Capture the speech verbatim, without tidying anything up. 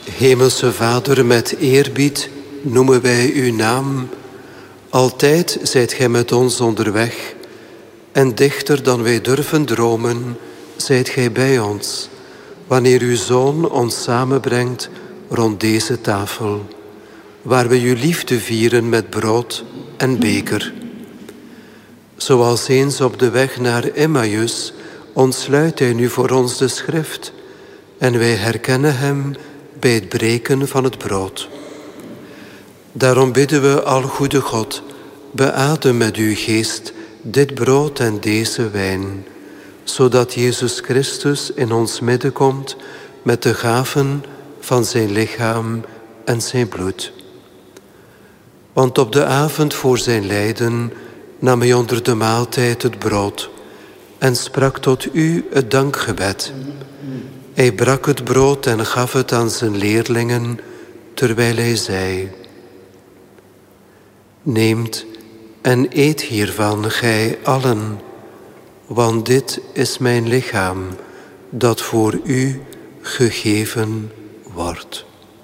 Hemelse Vader, met eerbied noemen wij uw naam. Altijd zijt gij met ons onderweg. En dichter dan wij durven dromen, zijt gij bij ons. Wanneer uw Zoon ons samenbrengt rond deze tafel. Waar we uw liefde vieren met brood en beker. Zoals eens op de weg naar Emmaus ontsluit hij nu voor ons de schrift. En wij herkennen hem bij het breken van het brood. Daarom bidden we, algoede God, beadem met uw geest dit brood en deze wijn, zodat Jezus Christus in ons midden komt met de gaven van zijn lichaam en zijn bloed. Want op de avond voor zijn lijden nam hij onder de maaltijd het brood en sprak tot u het dankgebed. Hij brak het brood en gaf het aan zijn leerlingen, terwijl hij zei: Neemt en eet hiervan, gij allen, want dit is mijn lichaam, dat voor u gegeven wordt.